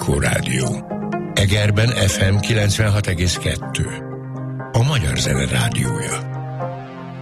Anikó Rádió. Egerben FM 96,2. A Magyar Zene Rádiója.